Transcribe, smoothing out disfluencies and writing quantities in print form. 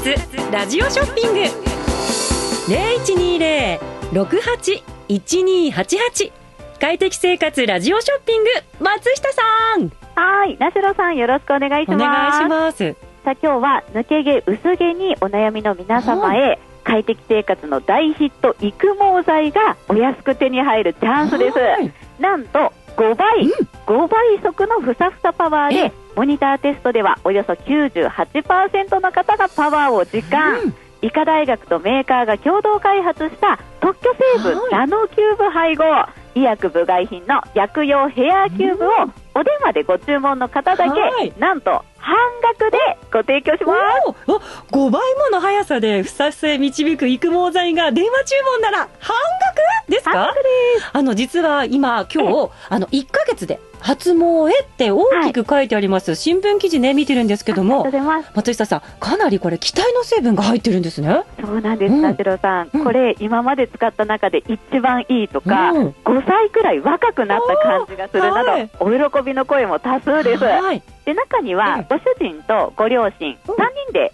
活ラジオショッピング 0120-681288 快適生活ラジオショッピング、松下さん。 はい、なしろさんよろしくお願いします。 お願いします。 さあ今日は抜け毛薄毛にお悩みの皆様へ、快適生活の大ヒット育毛剤がお安く手に入るチャンスです。なんと5倍速のふさふさパワーで、モニターテストではおよそ 98% の方がパワーを実感。医科大学とメーカーが共同開発した特許成分ナノキューブ配合、医薬部外品の薬用ヘアキューブをお電話でご注文の方だけ、なんと半額でご提供します。 5倍もの速さでふさふさへ導く育毛剤が電話注文なら半額ですか？ 半額です。 実は今日1ヶ月で発毛へって大きく書いてあります、新聞記事ね見てるんですけども、松下さんかなりこれ期待の成分が入ってるんですね。 そうなんです、なしろさん、これ今まで使った中で一番いいとか、5歳くらい若くなった感じがするなど、お喜びの声も多数です。で中にはご主人とご両親3人で